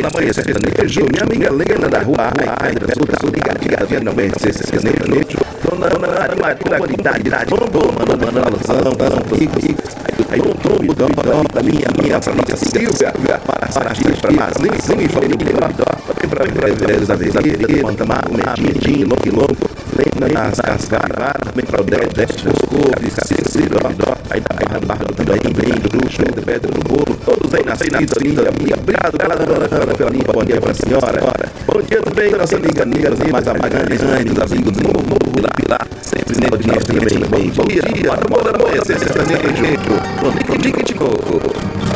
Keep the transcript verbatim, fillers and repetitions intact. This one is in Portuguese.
da manhã sertanejo, minha amiga Helena da rua Pedra Sul, ligadinha, finalmente, sertanejo, dona Ana Maria, qualidade, tombo, mano, mano, alusão, aí um tombo, da minha, minha, família Silvia, para para para Marlene, sim, família, para Veredas Averia, Pantamar, Medinho, Longo, Longo, Lena, nas Cascaras, também para o Deste, Moscou, Caciciro, aí da Barra, Barra também, bem, do Bruxo, da Pedra do Bolo, todos aí nascidos ali, obrigado, pela dona pela minha, bom dia para a senhora, bom dia também, nossa amiga Negra, mais amagens, os amigos do mundo, lá, lá, sempre nele de nós também, bom dia, bora, bora, bora, sertanejo, bom dia, de novo.